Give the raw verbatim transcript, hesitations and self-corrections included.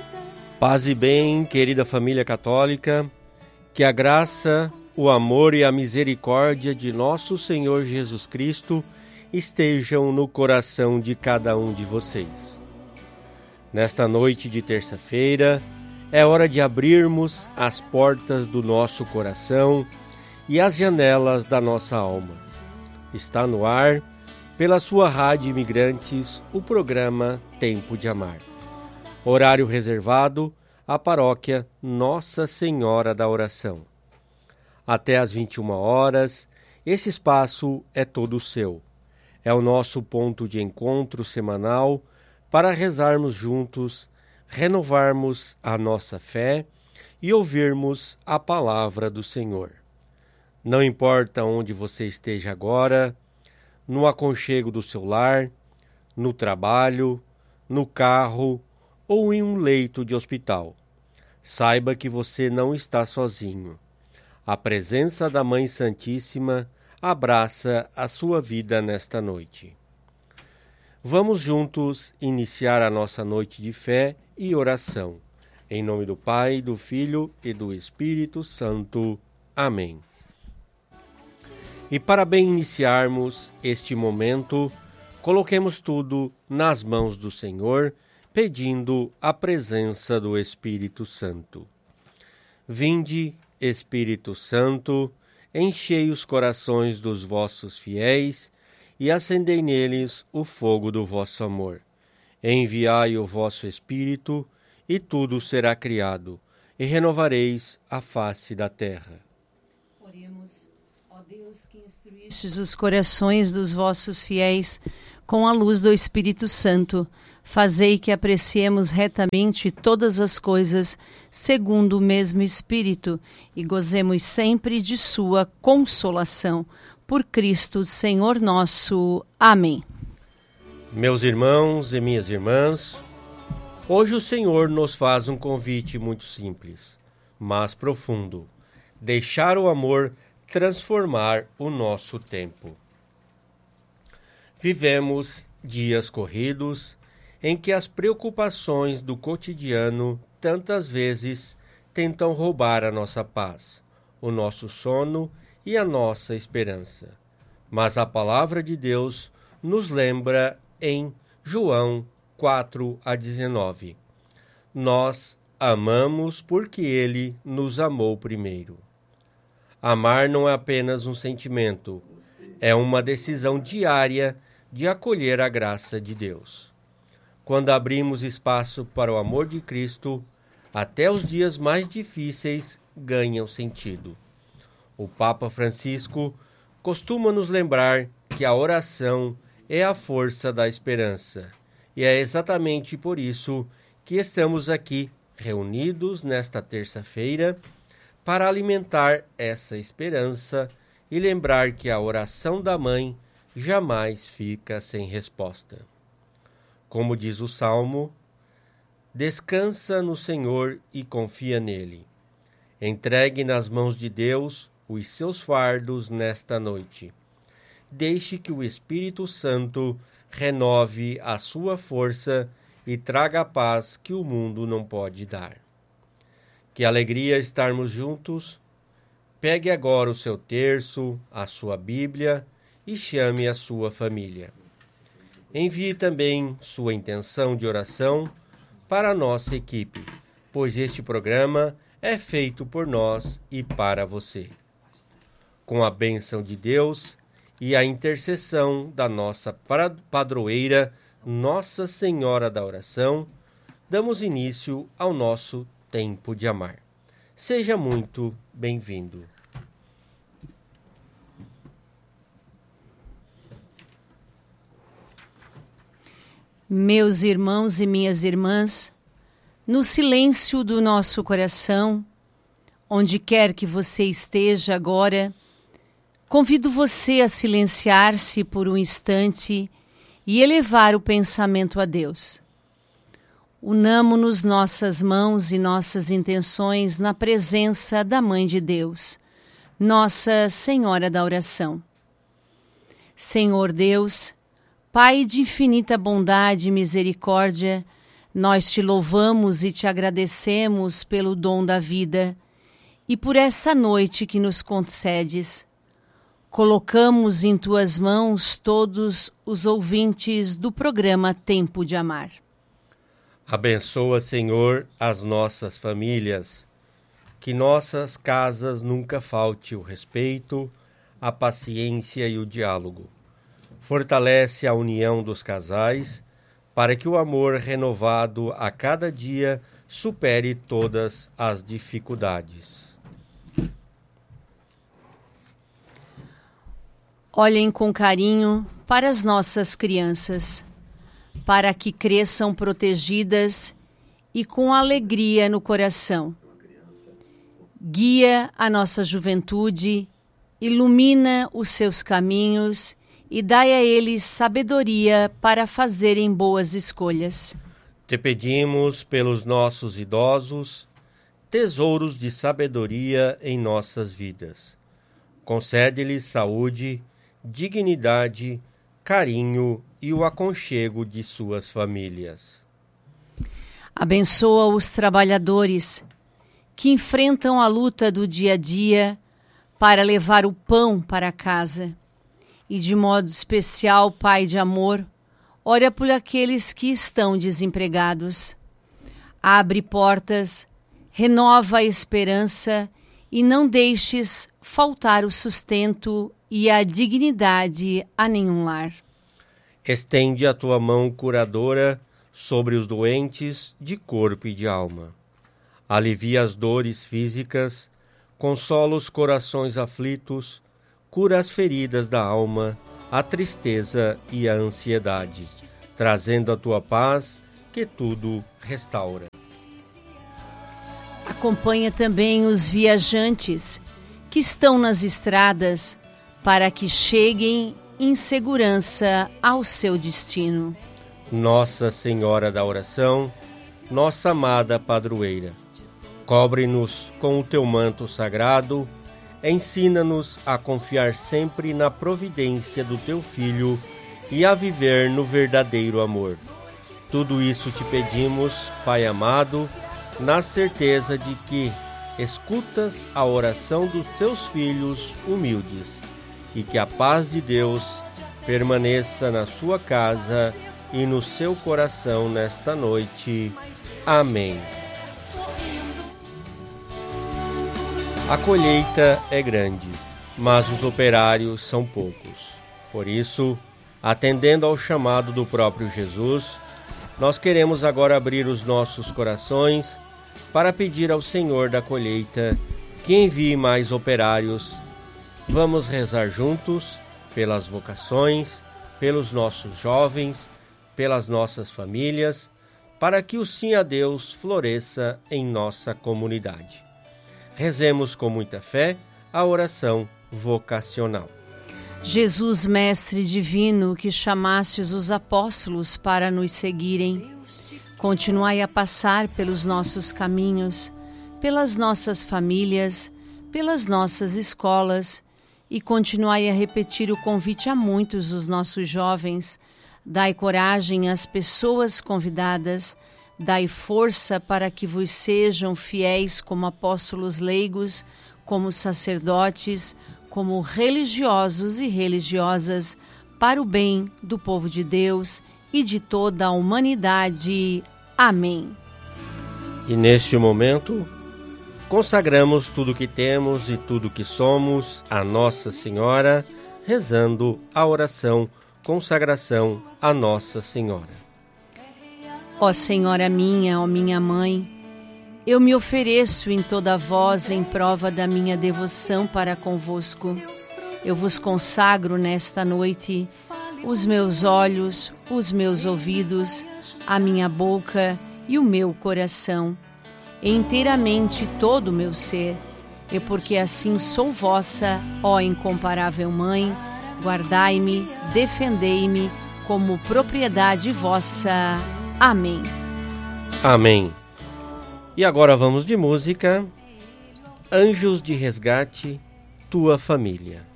Paz e bem, querida família católica, que a graça, o amor e a misericórdia de nosso Senhor Jesus Cristo estejam no coração de cada um de vocês. Nesta noite de terça-feira, é hora de abrirmos as portas do nosso coração e as janelas da nossa alma. Está no ar, pela sua Rádio Imigrantes, o programa Tempo de Amar. Horário reservado à paróquia Nossa Senhora da Oração. Até às vinte e uma horas, esse espaço é todo seu. É o nosso ponto de encontro semanal para rezarmos juntos, renovarmos a nossa fé e ouvirmos a palavra do Senhor. Não importa onde você esteja agora, no aconchego do seu lar, no trabalho, no carro ou em um leito de hospital. Saiba que você não está sozinho. A presença da Mãe Santíssima abraça a sua vida nesta noite. Vamos juntos iniciar a nossa noite de fé e oração. Em nome do Pai, do Filho e do Espírito Santo. Amém. E para bem iniciarmos este momento, coloquemos tudo nas mãos do Senhor, pedindo a presença do Espírito Santo. Vinde, Espírito Santo, enchei os corações dos vossos fiéis e acendei neles o fogo do vosso amor. Enviai o vosso Espírito, e tudo será criado, e renovareis a face da terra. Oremos, ó Deus, que instruístes os corações dos vossos fiéis com a luz do Espírito Santo. Fazei que apreciemos retamente todas as coisas, segundo o mesmo Espírito, e gozemos sempre de sua consolação. Por Cristo, Senhor nosso. Amém. Meus irmãos e minhas irmãs, hoje o Senhor nos faz um convite muito simples, mas profundo: deixar o amor transformar o nosso tempo. Vivemos dias corridos, em que as preocupações do cotidiano tantas vezes tentam roubar a nossa paz, o nosso sono e a nossa esperança. Mas a palavra de Deus nos lembra em João quatro a dezenove. Nós amamos porque Ele nos amou primeiro. Amar não é apenas um sentimento, é uma decisão diária de acolher a graça de Deus. Quando abrimos espaço para o amor de Cristo, até os dias mais difíceis ganham sentido. O Papa Francisco costuma nos lembrar que a oração é a força da esperança, e é exatamente por isso que estamos aqui reunidos nesta terça-feira para alimentar essa esperança e lembrar que a oração da Mãe jamais fica sem resposta. Como diz o Salmo, descansa no Senhor e confia nele. Entregue nas mãos de Deus os seus fardos nesta noite. Deixe que o Espírito Santo renove a sua força e traga a paz que o mundo não pode dar. Que alegria estarmos juntos. Pegue agora o seu terço, a sua Bíblia e chame a sua família. Envie também sua intenção de oração para a nossa equipe, pois este programa é feito por nós e para você. Com a bênção de Deus e a intercessão da nossa padroeira, Nossa Senhora da Oração, damos início ao nosso Tempo de Amar. Seja muito bem-vindo. Meus irmãos e minhas irmãs, no silêncio do nosso coração, onde quer que você esteja agora, convido você a silenciar-se por um instante e elevar o pensamento a Deus. Unamo-nos nossas mãos e nossas intenções na presença da Mãe de Deus, Nossa Senhora da Oração. Senhor Deus, Pai de infinita bondade e misericórdia, Nós te louvamos e te agradecemos pelo dom da vida e por essa noite que nos concedes. Colocamos em tuas mãos todos os ouvintes do programa Tempo de Amar. Abençoa, Senhor, as nossas famílias, que nossas casas nunca falte o respeito, a paciência e o diálogo. Fortalece a união dos casais, para que o amor renovado a cada dia supere todas as dificuldades. Olhem com carinho para as nossas crianças, para que cresçam protegidas e com alegria no coração. Guia a nossa juventude, ilumina os seus caminhos e dai a eles sabedoria para fazerem boas escolhas. Te pedimos pelos nossos idosos, tesouros de sabedoria em nossas vidas. Concede-lhes saúde, dignidade, carinho e o aconchego de suas famílias. Abençoa os trabalhadores que enfrentam a luta do dia a dia para levar o pão para casa. E de modo especial, Pai de amor, ora por aqueles que estão desempregados. Abre portas, renova a esperança e não deixes faltar o sustento e a dignidade a nenhum lar. Estende a tua mão curadora sobre os doentes de corpo e de alma. Alivia as dores físicas, consola os corações aflitos, cura as feridas da alma, a tristeza e a ansiedade, trazendo a tua paz que tudo restaura. Acompanha também os viajantes que estão nas estradas para que cheguem em segurança ao seu destino. Nossa Senhora da Oração, nossa amada padroeira, cobre-nos com o teu manto sagrado, ensina-nos a confiar sempre na providência do teu Filho e a viver no verdadeiro amor. Tudo isso te pedimos, Pai amado, na certeza de que escutas a oração dos teus filhos humildes e que a paz de Deus permaneça na sua casa e no seu coração nesta noite. Amém. A colheita é grande, mas os operários são poucos. Por isso, atendendo ao chamado do próprio Jesus, nós queremos agora abrir os nossos corações para pedir ao Senhor da colheita que envie mais operários. Vamos rezar juntos pelas vocações, pelos nossos jovens, pelas nossas famílias, para que o sim a Deus floresça em nossa comunidade. Rezemos com muita fé a oração vocacional. Jesus, Mestre Divino, que chamastes os apóstolos para nos seguirem, continuai a passar pelos nossos caminhos, pelas nossas famílias, pelas nossas escolas e continuai a repetir o convite a muitos dos nossos jovens. Dai coragem às pessoas convidadas, dai força para que vos sejam fiéis como apóstolos leigos, como sacerdotes, como religiosos e religiosas, para o bem do povo de Deus e de toda a humanidade. Amém. E neste momento, consagramos tudo que temos e tudo que somos a Nossa Senhora, rezando a oração consagração a Nossa Senhora. Ó Senhora minha, ó minha mãe, eu me ofereço em toda vós em prova da minha devoção para convosco. Eu vos consagro nesta noite os meus olhos, os meus ouvidos, a minha boca e o meu coração, e inteiramente todo o meu ser, e porque assim sou vossa, ó incomparável Mãe, guardai-me, defendei-me como propriedade vossa. Amém. Amém. E agora vamos de música. Anjos de Resgate, Tua Família.